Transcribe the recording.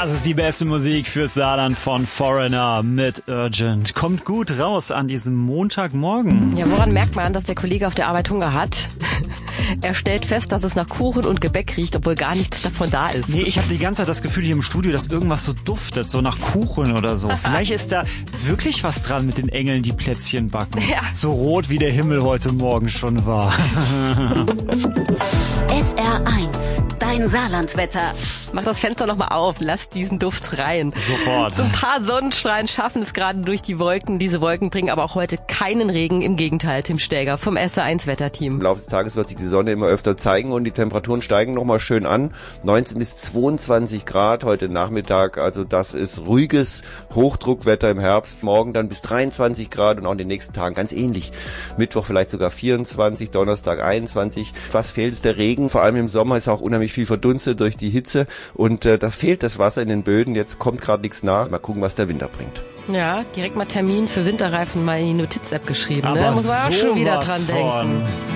Das ist die beste Musik fürs Saarland von Foreigner mit Urgent. Kommt gut raus an diesem Montagmorgen. Ja, woran merkt man, dass der Kollege auf der Arbeit Hunger hat? Er stellt fest, dass es nach Kuchen und Gebäck riecht, obwohl gar nichts davon da ist. Nee, ich habe die ganze Zeit das Gefühl hier im Studio, dass irgendwas so duftet, so nach Kuchen oder so. Vielleicht ist da wirklich was dran mit den Engeln, die Plätzchen backen. Ja. So rot wie der Himmel heute Morgen schon war. SR1, dein Saarlandwetter. Mach das Fenster nochmal auf, lass diesen Duft rein. Sofort. So ein paar Sonnenstrahlen schaffen es gerade durch die Wolken. Diese Wolken bringen aber auch heute keinen Regen. Im Gegenteil, Tim Stäger vom SR1 Wetterteam. Im Laufe des Tages wird sich die Sonne immer öfter zeigen und die Temperaturen steigen nochmal schön an. 19 bis 22 Grad heute Nachmittag. Also das ist ruhiges Hochdruckwetter im Herbst. Morgen dann bis 23 Grad und auch in den nächsten Tagen ganz ähnlich. Mittwoch vielleicht sogar 24, Donnerstag 21. Was fehlt, ist der Regen. Vor allem im Sommer ist auch unheimlich viel verdunstet durch die Hitze. Und da fehlt das Wasser in den Böden. Jetzt kommt gerade nichts nach. Mal gucken, was der Winter bringt. Ja, direkt mal Termin für Winterreifen mal in die Notiz-App geschrieben. Aber Ne? Muss man auch schon wieder sowas dran denken. von.